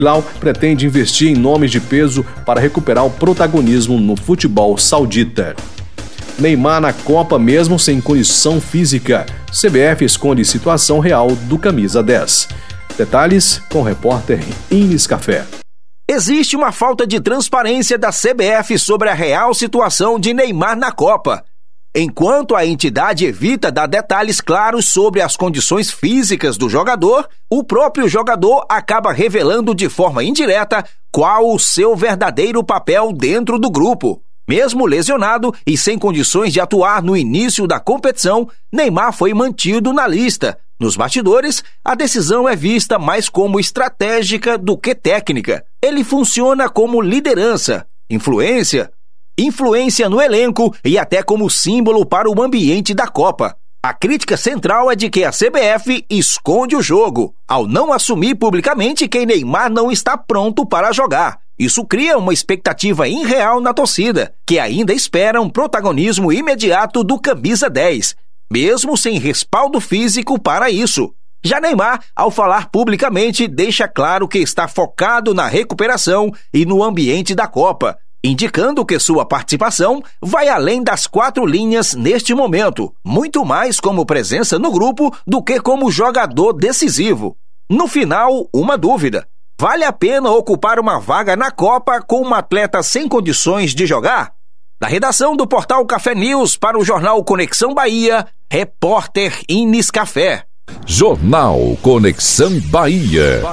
Hilal pretende investir em nomes de peso para recuperar o protagonismo no futebol saudita. Neymar na Copa mesmo sem condição física. CBF esconde situação real do camisa 10. Detalhes com o repórter Ines Café. Existe uma falta de transparência da CBF sobre a real situação de Neymar na Copa. Enquanto a entidade evita dar detalhes claros sobre as condições físicas do jogador, o próprio jogador acaba revelando de forma indireta qual o seu verdadeiro papel dentro do grupo. Mesmo lesionado e sem condições de atuar no início da competição, Neymar foi mantido na lista. Nos bastidores, a decisão é vista mais como estratégica do que técnica. Ele funciona como liderança, influência no elenco e até como símbolo para o ambiente da Copa. A crítica central é de que a CBF esconde o jogo, ao não assumir publicamente que Neymar não está pronto para jogar. Isso cria uma expectativa irreal na torcida, que ainda espera um protagonismo imediato do camisa 10, mesmo sem respaldo físico para isso. Já Neymar, ao falar publicamente, deixa claro que está focado na recuperação e no ambiente da Copa, indicando que sua participação vai além das 4 linhas neste momento, muito mais como presença no grupo do que como jogador decisivo. No final, uma dúvida: vale a pena ocupar uma vaga na Copa com um atleta sem condições de jogar? Da redação do portal Café News para o jornal Conexão Bahia, repórter Ines Café. Jornal Conexão Bahia.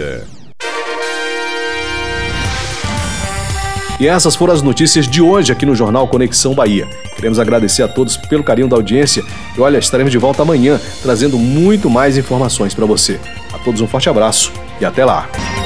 E essas foram as notícias de hoje aqui no Jornal Conexão Bahia. Queremos agradecer a todos pelo carinho da audiência e olha, estaremos de volta amanhã trazendo muito mais informações para você. A todos um forte abraço e até lá.